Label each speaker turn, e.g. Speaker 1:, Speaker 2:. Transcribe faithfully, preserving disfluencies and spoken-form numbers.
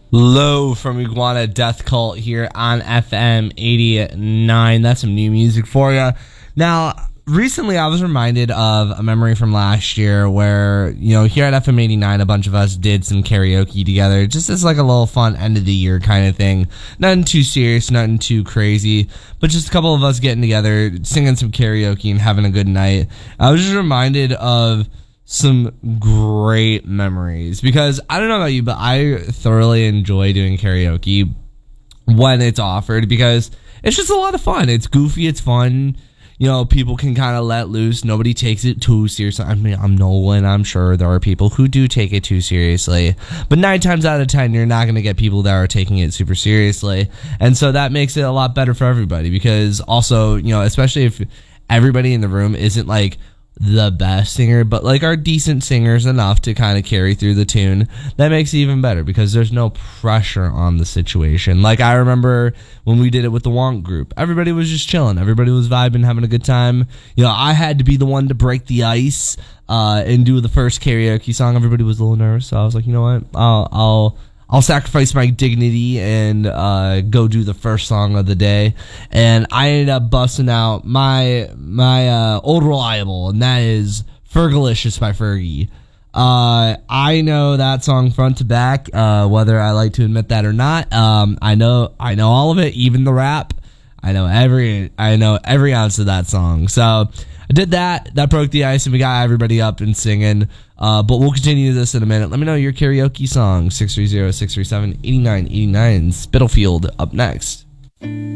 Speaker 1: Low from Iguana Death Cult here on F M eighty-nine. That's some new music for you. Now, recently I was reminded of a memory from last year where, you know, here at F M eighty-nine, a bunch of us did some karaoke together, just as like a little fun end of the year kind of thing. Nothing too serious, nothing too crazy, but just a couple of us getting together, singing some karaoke and having a good night. I was just reminded of some great memories because I don't know about you, but I thoroughly enjoy doing karaoke when it's offered because it's just a lot of fun. It's goofy, it's fun. You know, people can kind of let loose. Nobody takes it too seriously. I mean, I'm Nolan. I'm sure there are people who do take it too seriously. But nine times out of ten, you're not going to get people that are taking it super seriously. And so that makes it a lot better for everybody because also, you know, especially if everybody in the room isn't like the best singer, but like are decent singers enough to kind of carry through the tune, that makes it even better because there's no pressure on the situation. Like I remember when we did it with the Wonk group, everybody was just chilling, everybody was vibing, having a good time. You know, I had to be the one to break the ice uh and do the first karaoke song. Everybody was a little nervous, so I was like, you know what, I'll I'll I'll sacrifice my dignity and uh, go do the first song of the day. And I ended up busting out my my uh, old reliable, and that is Fergalicious by Fergie. Uh, I know that song front to back, uh, whether I like to admit that or not. Um, I know I know all of it, even the rap. I know every I know every ounce of that song. So I did that. That broke the ice, and we got everybody up and singing. Uh, but we'll continue this in a minute. Let me know your karaoke song. six three zero, six three seven, eight nine eight nine. Spitalfield up next.